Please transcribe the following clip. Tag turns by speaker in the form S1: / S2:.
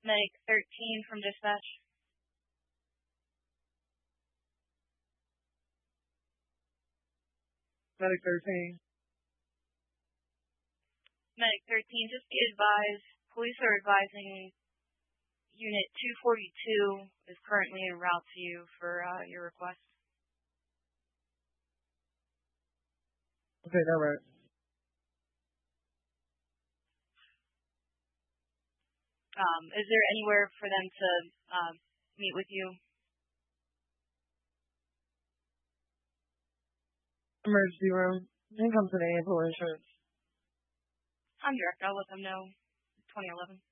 S1: Medic 13 from dispatch.
S2: Medic 13.
S1: Medic 13, just be advised, police are advising Unit 242 is currently en route to you for your request.
S2: Okay, all right.
S1: Is there anywhere for them to meet with you?
S2: Emergency room. Then come to the ambulance insurance.
S1: I'm direct. I'll let them know. 2011.